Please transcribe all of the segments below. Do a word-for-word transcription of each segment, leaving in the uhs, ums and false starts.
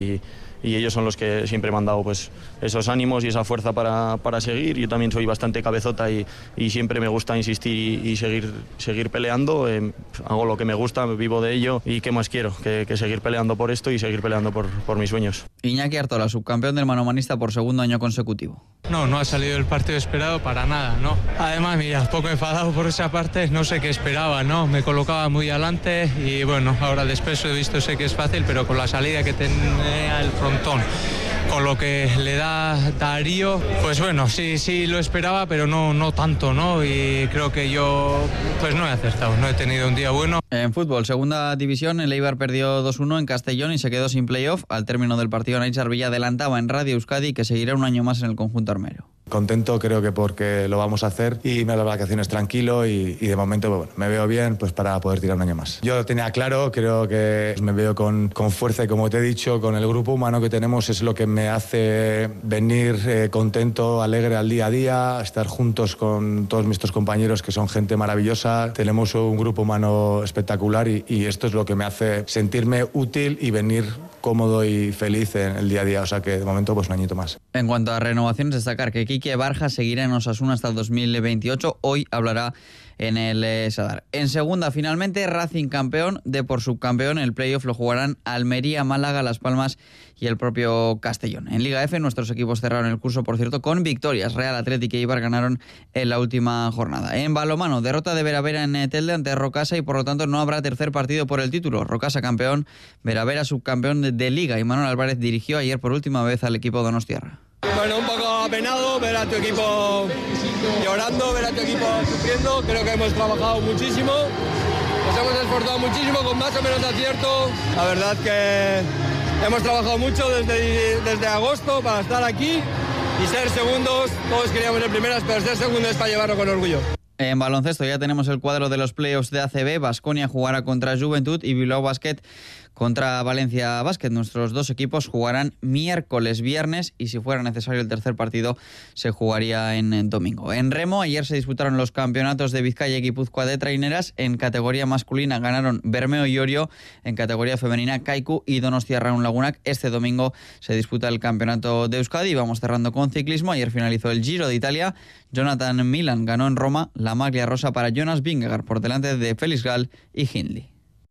Y, y ellos son los que siempre me han dado pues, esos ánimos y esa fuerza para, para seguir. Yo también soy bastante cabezota y, y siempre me gusta insistir y, y seguir, seguir peleando. Eh, hago lo que me gusta, vivo de ello y ¿qué más quiero? Que, que seguir peleando por esto y seguir peleando por, por mis sueños. Iñaki Artola, subcampeón del manomanista por segundo año consecutivo. No, no ha salido el partido esperado para nada, ¿no? Además, mira, poco enfadado por esa parte, no sé qué esperaba, ¿no? Me colocaba muy adelante y bueno, ahora después he visto, sé que es fácil, pero con la salida que tenía el frontón, con lo que le da Darío, pues bueno, sí, sí lo esperaba, pero no, no tanto, ¿no? Y creo que yo, pues no he acertado, no he tenido un día bueno. En fútbol, segunda división, el Eibar perdió dos uno en Castellón y se quedó sin playoff. Al término del partido, Nacho Villa adelantaba en Radio Euskadi que seguirá un año más en el conjunto armero. Contento, creo que porque lo vamos a hacer y me las vacaciones tranquilo y, y de momento bueno, me veo bien pues para poder tirar un año más. Yo lo tenía claro, creo que me veo con, con fuerza y como te he dicho, con el grupo humano que tenemos es lo que me hace venir eh, contento, alegre al día a día, estar juntos con todos nuestros compañeros que son gente maravillosa. Tenemos un grupo humano espectacular y, y esto es lo que me hace sentirme útil y venir cómodo y feliz en el día a día, o sea que de momento pues un añito más. En cuanto a renovaciones, destacar que Quique Barja seguirá en Osasuna hasta el dos mil veintiocho, hoy hablará en el eh, Sadar. En segunda, finalmente, Racing campeón, Depor subcampeón, el playoff lo jugarán Almería, Málaga, Las Palmas y el propio Castellón. En Liga F, nuestros equipos cerraron el curso, por cierto, con victorias. Real, Atlético y Eibar ganaron en la última jornada. En balonmano, derrota de Veravera en Telde ante Rocasa y por lo tanto no habrá tercer partido por el título. Rocasa campeón, Veravera subcampeón de, de Liga y Manuel Álvarez dirigió ayer por última vez al equipo donostiarra. Bueno, un poco apenado ver a tu equipo llorando, ver a tu equipo sufriendo. Creo que hemos trabajado muchísimo, nos hemos esforzado muchísimo con más o menos acierto. La verdad que hemos trabajado mucho desde, desde agosto para estar aquí y ser segundos. Todos queríamos ser primeras, pero ser segundos es para llevarlo con orgullo. En baloncesto ya tenemos el cuadro de los playoffs de A C B. Baskonia jugará contra Juventud y Bilbao Basket contra Valencia Basket. Nuestros dos equipos jugarán miércoles, viernes y si fuera necesario el tercer partido se jugaría en, en domingo. En remo, ayer se disputaron los campeonatos de Vizcaya y Guipúzcoa de traineras. En categoría masculina ganaron Bermeo y Orio. En categoría femenina, Kaiku y Donostia Raun Lagunak. Este domingo se disputa el campeonato de Euskadi. Vamos cerrando con ciclismo. Ayer finalizó el Giro de Italia. Jonathan Milan ganó en Roma. La maglia rosa para Jonas Vingegaard por delante de Félix Gall y Hindley.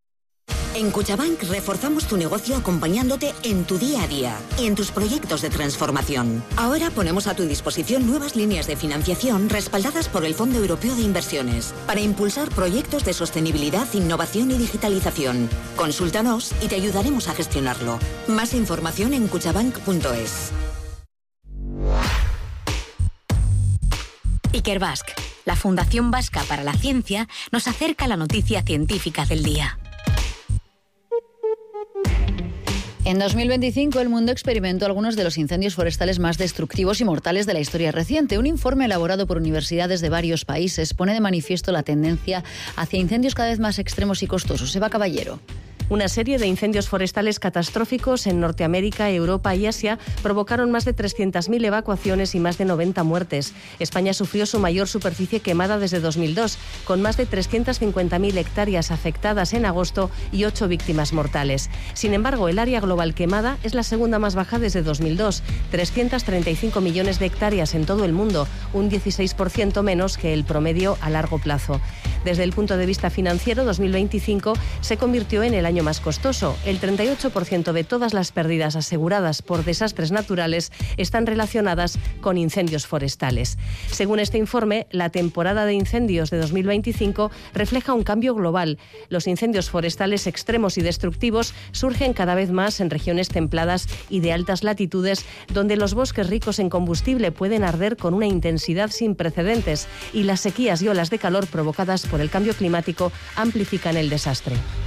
En Cuchabank reforzamos tu negocio acompañándote en tu día a día y en tus proyectos de transformación. Ahora ponemos a tu disposición nuevas líneas de financiación respaldadas por el Fondo Europeo de Inversiones para impulsar proyectos de sostenibilidad, innovación y digitalización. Consúltanos y te ayudaremos a gestionarlo. Más información en cuchabank punto es. Ikerbasq, la Fundación Vasca para la Ciencia, nos acerca la noticia científica del día. En dos mil veinticinco, el mundo experimentó algunos de los incendios forestales más destructivos y mortales de la historia reciente. Un informe elaborado por universidades de varios países pone de manifiesto la tendencia hacia incendios cada vez más extremos y costosos. Eva Caballero. Una serie de incendios forestales catastróficos en Norteamérica, Europa y Asia provocaron más de trescientas mil evacuaciones y más de noventa muertes. España sufrió su mayor superficie quemada desde dos mil dos, con más de trescientas cincuenta mil hectáreas afectadas en agosto y ocho víctimas mortales. Sin embargo, el área global quemada es la segunda más baja desde dos mil dos, trescientos treinta y cinco millones de hectáreas en todo el mundo, un dieciséis por ciento menos que el promedio a largo plazo. Desde el punto de vista financiero, dos mil veinticinco se convirtió en el año más costoso. El treinta y ocho por ciento de todas las pérdidas aseguradas por desastres naturales están relacionadas con incendios forestales. Según este informe, la temporada de incendios de dos mil veinticinco refleja un cambio global. Los incendios forestales extremos y destructivos surgen cada vez más en regiones templadas y de altas latitudes, donde los bosques ricos en combustible pueden arder con una intensidad sin precedentes y las sequías y olas de calor provocadas por el cambio climático amplifican el desastre.